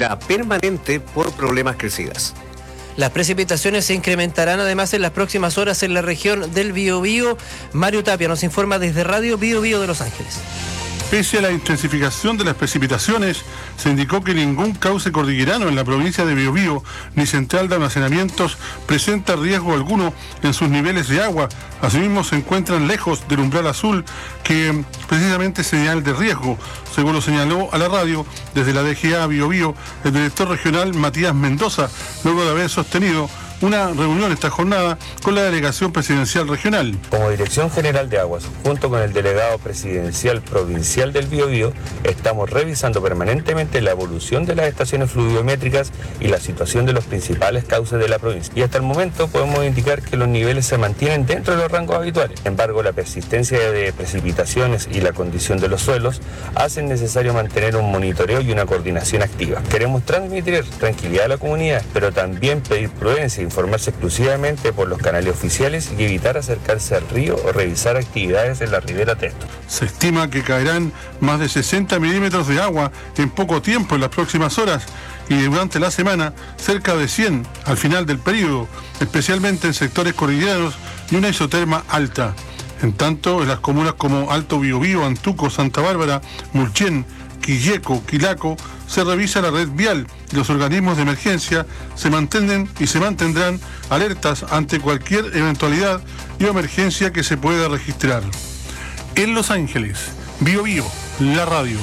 será permanente por problemas crecidas. Las precipitaciones se incrementarán además en las próximas horas en la región del Biobío. Mario Tapia nos informa desde Radio Biobío de Los Ángeles. Pese a la intensificación de las precipitaciones, se indicó que ningún cauce cordillerano en la provincia de Biobío ni central de almacenamientos presenta riesgo alguno en sus niveles de agua. Asimismo, se encuentran lejos del umbral azul, que precisamente es señal de riesgo, según lo señaló a la radio desde la DGA Biobío el director regional Matías Mendoza, luego de haber sostenido una reunión esta jornada con la delegación presidencial regional. Como Dirección General de Aguas, junto con el delegado presidencial provincial del Biobío, estamos revisando permanentemente la evolución de las estaciones fluviométricas y la situación de los principales cauces de la provincia. Y hasta el momento podemos indicar que los niveles se mantienen dentro de los rangos habituales. Sin embargo, la persistencia de precipitaciones y la condición de los suelos hacen necesario mantener un monitoreo y una coordinación activa. Queremos transmitir tranquilidad a la comunidad, pero también pedir prudencia, informarse exclusivamente por los canales oficiales y evitar acercarse al río o revisar actividades en la ribera Testo. Se estima que caerán más de 60 milímetros de agua en poco tiempo en las próximas horas y durante la semana cerca de 100 al final del periodo, especialmente en sectores cordilleranos y una isoterma alta. En tanto, en las comunas como Alto Biobío, Antuco, Santa Bárbara, Mulchen, Quilleco, Quilaco, se revisa la red vial y los organismos de emergencia se mantienen y se mantendrán alertas ante cualquier eventualidad y emergencia que se pueda registrar. En Los Ángeles, Biobío, la radio.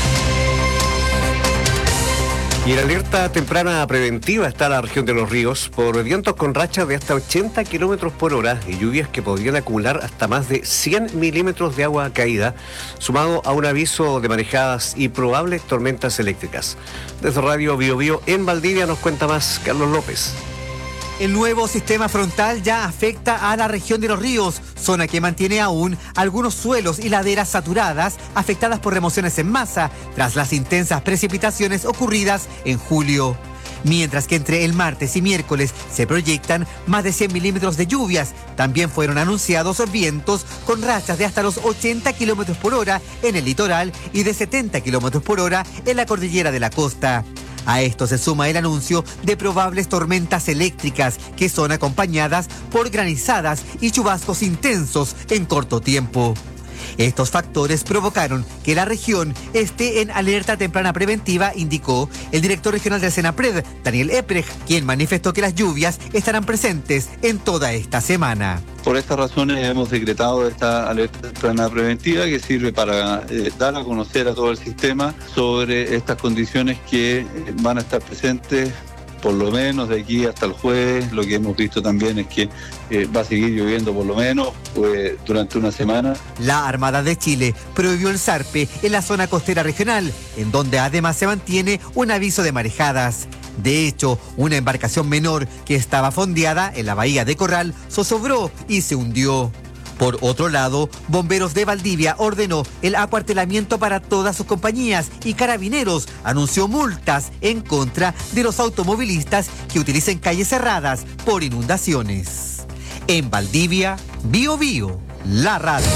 Y en alerta temprana preventiva está la región de Los Ríos por vientos con rachas de hasta 80 kilómetros por hora y lluvias que podrían acumular hasta más de 100 milímetros de agua caída, sumado a un aviso de marejadas y probables tormentas eléctricas. Desde Radio Biobío en Valdivia nos cuenta más Carlos López. El nuevo sistema frontal ya afecta a la región de Los Ríos, zona que mantiene aún algunos suelos y laderas saturadas afectadas por remociones en masa tras las intensas precipitaciones ocurridas en julio. Mientras que entre el martes y miércoles se proyectan más de 100 milímetros de lluvias, también fueron anunciados vientos con rachas de hasta los 80 kilómetros por hora en el litoral y de 70 kilómetros por hora en la cordillera de la costa. A esto se suma el anuncio de probables tormentas eléctricas que son acompañadas por granizadas y chubascos intensos en corto tiempo. Estos factores provocaron que la región esté en alerta temprana preventiva, indicó el director regional de Senapred, Daniel Epprecht, quien manifestó que las lluvias estarán presentes en toda esta semana. Por estas razones hemos decretado esta alerta temprana preventiva que sirve para dar a conocer a todo el sistema sobre estas condiciones que van a estar presentes por lo menos de aquí hasta el jueves. Lo que hemos visto también es que va a seguir lloviendo por lo menos durante una semana. La Armada de Chile prohibió el zarpe en la zona costera regional, en donde además se mantiene un aviso de marejadas. De hecho, una embarcación menor que estaba fondeada en la bahía de Corral zozobró y se hundió. Por otro lado, Bomberos de Valdivia ordenó el acuartelamiento para todas sus compañías y Carabineros anunció multas en contra de los automovilistas que utilicen calles cerradas por inundaciones. En Valdivia, Biobío, la radio.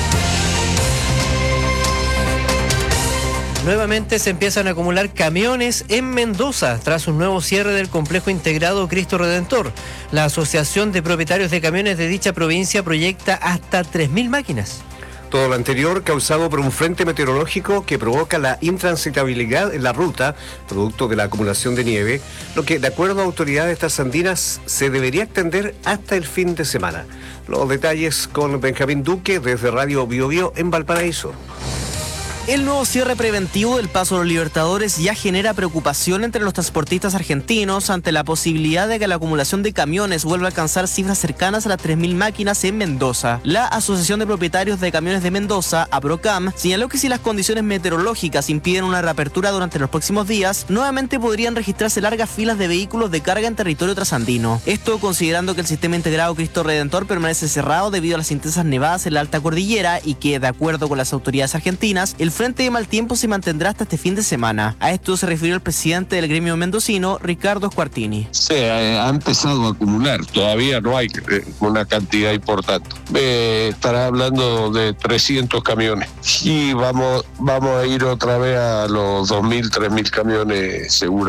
Nuevamente se empiezan a acumular camiones en Mendoza tras un nuevo cierre del complejo integrado Cristo Redentor. La Asociación de Propietarios de Camiones de dicha provincia proyecta hasta 3.000 máquinas. Todo lo anterior causado por un frente meteorológico que provoca la intransitabilidad en la ruta, producto de la acumulación de nieve, lo que, de acuerdo a autoridades trasandinas, se debería extender hasta el fin de semana. Los detalles con Benjamín Duque desde Radio Biobío en Valparaíso. El nuevo cierre preventivo del Paso de los Libertadores ya genera preocupación entre los transportistas argentinos ante la posibilidad de que la acumulación de camiones vuelva a alcanzar cifras cercanas a las 3.000 máquinas en Mendoza. La Asociación de Propietarios de Camiones de Mendoza, APROCAM, señaló que si las condiciones meteorológicas impiden una reapertura durante los próximos días, nuevamente podrían registrarse largas filas de vehículos de carga en territorio trasandino. Esto considerando que el sistema integrado Cristo Redentor permanece cerrado debido a las intensas nevadas en la alta cordillera y que, de acuerdo con las autoridades argentinas, el frente de mal tiempo se mantendrá hasta este fin de semana. A esto se refirió el presidente del gremio mendocino, Ricardo Squartini. Ha empezado a acumular, todavía no hay una cantidad importante. Estará hablando de 300 camiones y vamos a ir otra vez a los 2.000, 3.000 camiones seguramente.